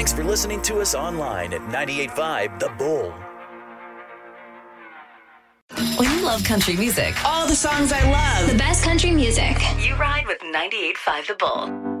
Thanks for listening to us online at 98.5 The Bull. When you love country music, all the songs I love, the best country music, you ride with 98.5 The Bull.